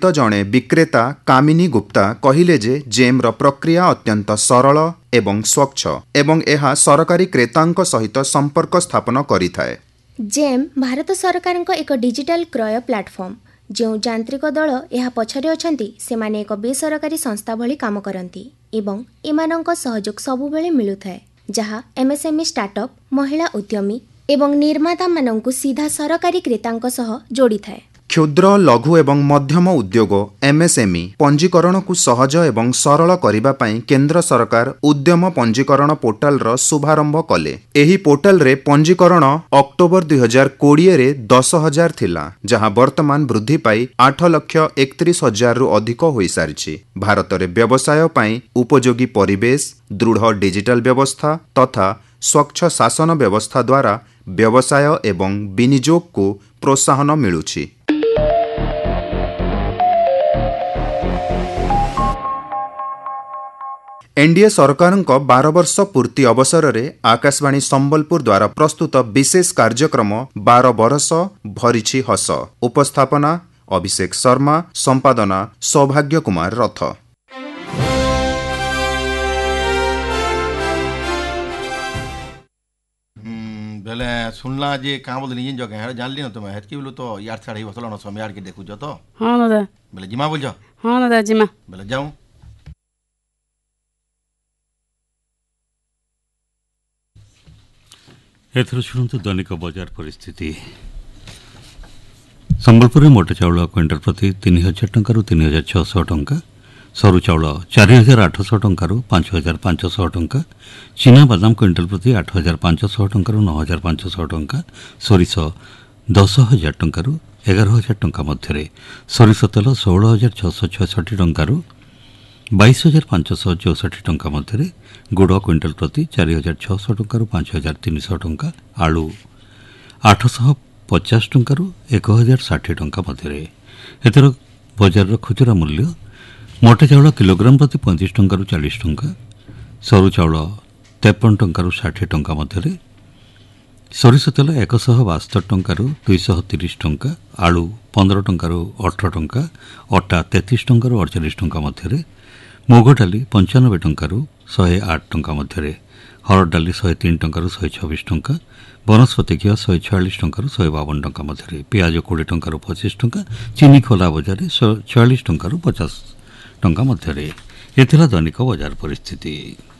ସମ୍ପୃକ୍ତ ଜଣେ ବିକ୍ରେତା କାମିନୀ ଗୁପ୍ତା କହିଲେ ଯେ ଜେମ୍ର ପ୍ରକ୍ରିୟା ଅତ୍ୟନ୍ତ ସରଳ ଏବଂ ସ୍ୱଚ୍ଛ ଏବଂ ଏହା ସରକାରୀ କ୍ରେତାଙ୍କ ସହିତ ସମ୍ପର୍କ ସ୍ଥାପନ କରିଥାଏ। ଜେମ୍ ଭାରତ ସରକାରଙ୍କ ଏକ ଡିଜିଟାଲ କ୍ରୟ ପ୍ଲାଟଫର୍ମ। ଯେଉଁ ଯାନ୍ତ୍ରିକ ଦଳ ଏହା ପଛରେ ଅଛନ୍ତି ସେମାନେ ଏକ ବେସରକାରୀ ସଂସ୍ଥା ଭଳି କାମ କରନ୍ତି ଏବଂ ଏମାନଙ୍କ ସହଯୋଗ ସବୁବେଳେ ମିଳୁଥାଏ, ଯାହା ଏମ୍ଏସ୍ଏମ୍ଇ ଷ୍ଟାର୍ଟଅପ୍, ମହିଳା ଉଦ୍ୟମୀ ଏବଂ ନିର୍ମାତାମାନଙ୍କୁ ସିଧା ସରକାରୀ କ୍ରେତାଙ୍କ ସହ ଯୋଡ଼ିଥାଏ। କ୍ଷୁଦ୍ର ଲଘୁ ଏବଂ ମଧ୍ୟମ ଉଦ୍ୟୋଗ ଏମ୍ଏସ୍ଏମ୍ଇ ପଞ୍ଜୀକରଣକୁ ସହଜ ଏବଂ ସରଳ କରିବା ପାଇଁ କେନ୍ଦ୍ର ସରକାର ଉଦ୍ୟମ ପଞ୍ଜୀକରଣ ପୋର୍ଟାଲର ଶୁଭାରମ୍ଭ କଲେ। ଏହି ପୋର୍ଟାଲରେ ପଞ୍ଜୀକରଣ ଅକ୍ଟୋବର 2020ରେ 10,000 ଥିଲା, ଯାହା ବର୍ତ୍ତମାନ ବୃଦ୍ଧି ପାଇ 8,31,000ରୁ ଅଧିକ ହୋଇସାରିଛି। ଭାରତରେ ବ୍ୟବସାୟ ପାଇଁ ଉପଯୋଗୀ ପରିବେଶ, ଦୃଢ଼ ଡିଜିଟାଲ ବ୍ୟବସ୍ଥା ତଥା ସ୍ୱଚ୍ଛ ଶାସନ ବ୍ୟବସ୍ଥା ଦ୍ୱାରା ବ୍ୟବସାୟ ଏବଂ ବିନିଯୋଗକୁ ପ୍ରୋତ୍ସାହନ ମିଳୁଛି। एनडीए सरकारଙ୍କ 12 वर्ष पूर्ति अवसରରେ आकाशवाणी संबलपुर द्वारा प्रस्तुत विशेष कार्यक्रम 12 वर्ष भरिछि हस। उपस्थापना अभिषेक शर्मा, संपादना सौभाग्य कुमार रथ। बेले सुनला जे का बोल निजिन जगह है जानली न तुम हेत की बोलो तो यार छाड़ी बसलो न समय यार के देखु जो तो हां दादा बेले जिमा बोल जा हां दादा जिमा बेले जाऊं एथर शुणु दैनिक बजार परिस्थिति। संबलपुर मोटे चाउल क्विंटाल प्रति 3,000 टंका 3,600 टंका, सरू चाउल 4,800 टंका 5,500 टंका, चीना बादाम क्विंटाल प्रति 8,500 टंका 9,500 टंका, सोरिष 10,000 टंका 11,000 टंका मध्य, सोरिष तेल 16,666 टंका 22,564 टंका मध्य, गुड़ क्विंटाल प्रति 4,600 टंका 5,300 टंका, आलू 850 टंका 1,060 टंका मध्य। एथर बजार खुचरा मूल्य मोटे चाउल किलोग्राम प्रति 35 टंका 40 टंका, सरू चाउल 53 टंका 60 टंका मध्य, सोरिष तेल 172 टंका 230 टंका, आलू 15 टंका 18 टंका, अटा 33 टंका 48 टंका मध्य, मुग डाली 95 टंका 108 टंका मध्य, हरड़ डाली 103 टंका 126 टंका, वनस्पति घी 146 टंका 152 टंका मध्य, पियाज 20 टंका 25 टंका, चीनी खोला बजार 46 टंका 50 टंका मध्य। एथिला दैनिक बजार परिस्थिति।